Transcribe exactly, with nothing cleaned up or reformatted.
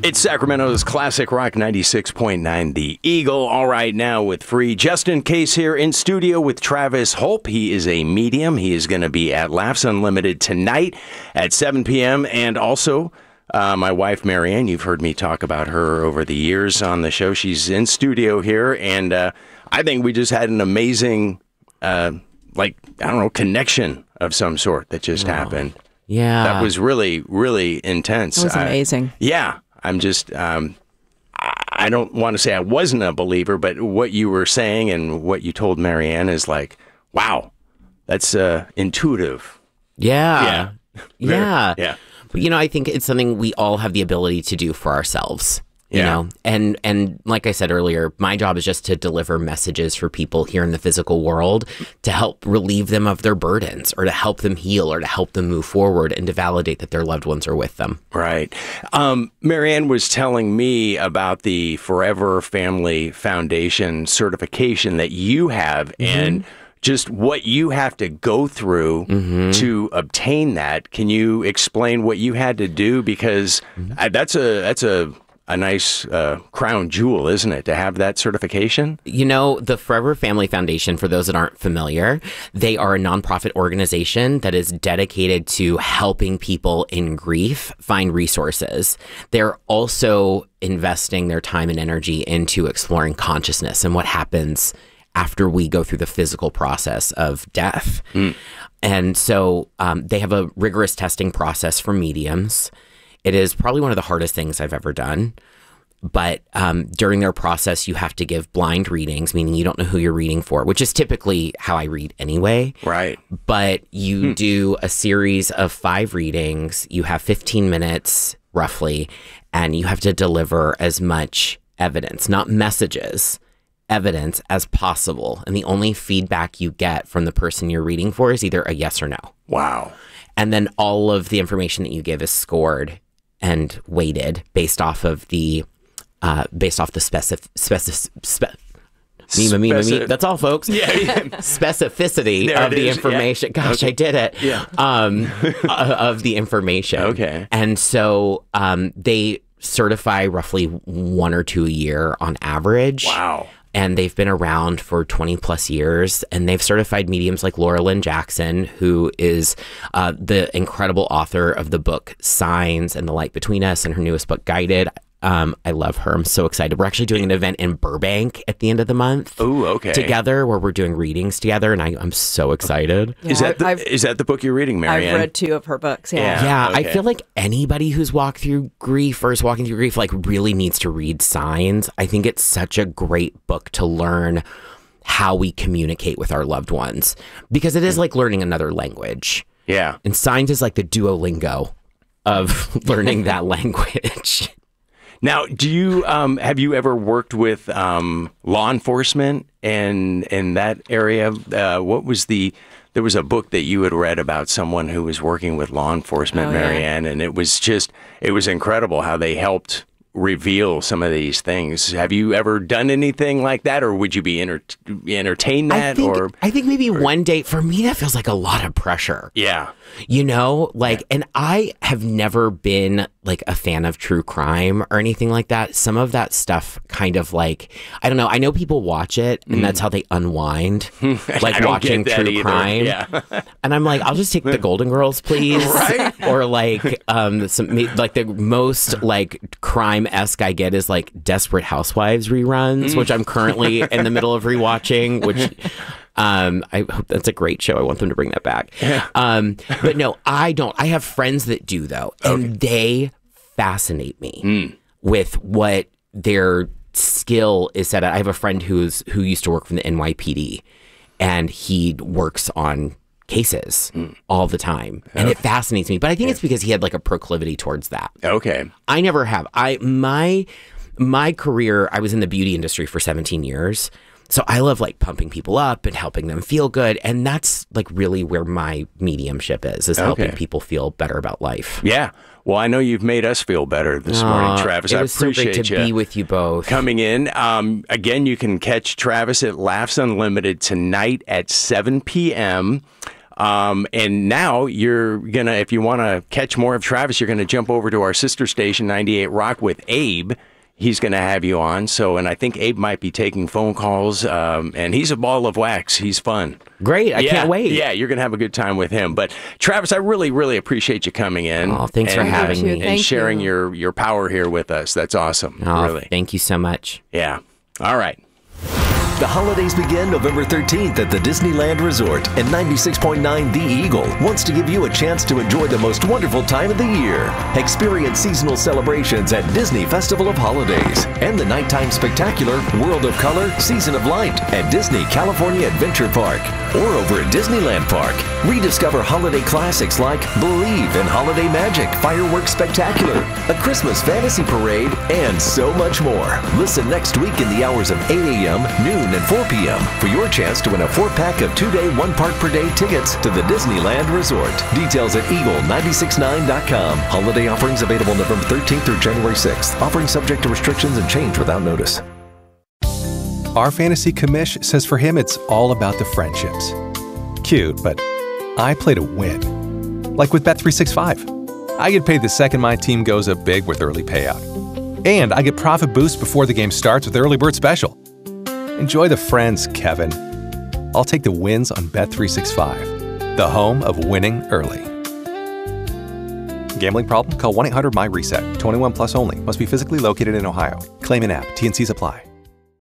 It's Sacramento's Classic Rock ninety-six point nine, The Eagle. All right, now with Free. Justin Case here in studio with Travis Holp. He is a medium. He is going to be at Laughs Unlimited tonight at seven p.m. And also, uh, my wife, Marianne, you've heard me talk about her over the years on the show. She's in studio here, and uh, I think we just had an amazing, uh, like, I don't know, connection of some sort that just oh, happened. Yeah. That was really, really intense. It was amazing. I, yeah. I'm just, um, I don't want to say I wasn't a believer, but what you were saying and what you told Marianne is like, wow, that's uh, intuitive. Yeah. Yeah. Yeah. Yeah. But, you know, I think it's something we all have the ability to do for ourselves. You yeah. know, and and like I said earlier, my job is just to deliver messages for people here in the physical world to help relieve them of their burdens or to help them heal or to help them move forward and to validate that their loved ones are with them. Right. Um, Marianne was telling me about the Forever Family Foundation certification that you have mm-hmm. and just what you have to go through mm-hmm. to obtain that. Can you explain what you had to do? Because mm-hmm. I, that's a that's a a nice uh, crown jewel, isn't it, to have that certification? You know, the Forever Family Foundation, for those that aren't familiar, they are a nonprofit organization that is dedicated to helping people in grief find resources. They're also investing their time and energy into exploring consciousness and what happens after we go through the physical process of death. Mm. And so um, they have a rigorous testing process for mediums. It is probably one of the hardest things I've ever done. But um, during their process, you have to give blind readings, meaning you don't know who you're reading for, which is typically how I read anyway. Right. But you hmm. do a series of five readings. You have fifteen minutes, roughly, and you have to deliver as much evidence, not messages, evidence as possible. And the only feedback you get from the person you're reading for is either a yes or no. Wow. And then all of the information that you give is scored and weighted based off of the uh, based off the specific specific spe me, me, me, me. That's all, folks. Yeah, yeah. Specificity there of the is. information. Yeah. Gosh, okay. I did it. Yeah. Um, of the information. Okay. And so um, they certify roughly one or two a year on average. Wow. And they've been around for twenty plus years, and they've certified mediums like Laura Lynn Jackson, who is uh, the incredible author of the book Signs and the Light Between Us, and her newest book Guided. Um, I love her. I'm so excited. We're actually doing an event in Burbank at the end of the month. Oh, okay. Together, where we're doing readings together, and I, I'm so excited. Yeah, is that the, is that the book you're reading, Marianne? I've read two of her books. Yeah, yeah. yeah okay. I feel like anybody who's walked through grief or is walking through grief, like, really needs to read Signs. I think it's such a great book to learn how we communicate with our loved ones, because it is like learning another language. Yeah, and Signs is like the Duolingo of learning that language. Now, do you um, have you ever worked with um, law enforcement and in that area? Uh, what was the? There was a book that you had read about someone who was working with law enforcement, oh, Marianne, yeah. and it was just it was incredible how they helped reveal some of these things. Have you ever done anything like that, or would you be enter entertain that? I think, or I think maybe or, one day. For me, that feels like a lot of pressure. Yeah, you know, like, yeah. and I have never been like a fan of true crime or anything like that. Some of that stuff kind of like, I don't know. I know people watch it and mm. that's how they unwind, like watching true either. crime. Yeah. And I'm like, I'll just take the Golden Girls, please. Right. Or like, um, some, like the most like crime-esque I get is like Desperate Housewives reruns, mm. which I'm currently in the middle of rewatching, which um, I hope that's a great show. I want them to bring that back. Yeah. Um, but no, I don't. I have friends that do though, and okay. they fascinate me mm. with what their skill is at. I have a friend who's who used to work for the N Y P D, and he works on cases mm. all the time, and okay. it fascinates me. But I think yeah. it's because he had like a proclivity towards that. Okay, I never have. I my my career. I was in the beauty industry for seventeen years. So I love like pumping people up and helping them feel good. And that's like really where my mediumship is, is helping okay. people feel better about life. Yeah. Well, I know you've made us feel better this uh, morning, Travis. It was I appreciate so great to you be with you both. Coming in. Um, again, you can catch Travis at Laughs Unlimited tonight at seven p m Um, and now you're going to, if you want to catch more of Travis, you're going to jump over to our sister station, ninety-eight Rock, with Abe. He's going to have you on. So, and I think Abe might be taking phone calls. Um, and he's a ball of wax. He's fun. Great. I yeah, can't wait. Yeah, you're going to have a good time with him. But Travis, I really, really appreciate you coming in. Oh, thanks and, for having you. me. And Thank sharing you. your, your power here with us. That's awesome. Oh, really. Thank you so much. Yeah. All right. The holidays begin November thirteenth at the Disneyland Resort, and ninety-six point nine The Eagle wants to give you a chance to enjoy the most wonderful time of the year. Experience seasonal celebrations at Disney Festival of Holidays and the nighttime spectacular World of Color Season of Light at Disney California Adventure Park. Or over at Disneyland Park, rediscover holiday classics like Believe in Holiday Magic Fireworks Spectacular, a Christmas Fantasy Parade, and so much more. Listen next week in the hours of eight a.m., noon, and four p.m. for your chance to win a four-pack of two-day, one-park-per-day tickets to the Disneyland Resort. Details at eagle nine six nine dot com. Holiday offerings available November thirteenth through January sixth. Offering subject to restrictions and change without notice. Our fantasy commish says for him it's all about the friendships. Cute, but I play to win. Like with Bet three sixty-five. I get paid the second my team goes up big with early payout. And I get profit boost before the game starts with Early Bird Special. Enjoy the friends, Kevin. I'll take the wins on Bet three sixty-five, the home of winning early. Gambling problem? Call one eight hundred M Y RESET. twenty-one plus only. Must be physically located in Ohio. Claim in app. T N Cs apply.